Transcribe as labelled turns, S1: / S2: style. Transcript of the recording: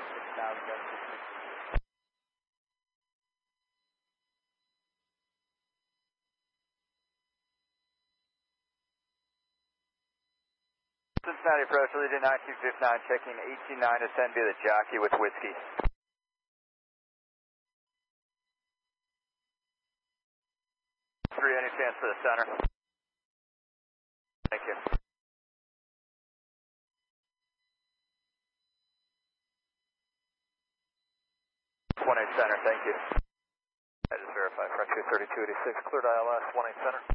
S1: Cincinnati approach, leading 9259, checking 189 to send via the jockey with whiskey. 3, any chance for the center? Thank you. 18 center, thank you. I just verified, Frontier 3286, cleared ILS, 18 center.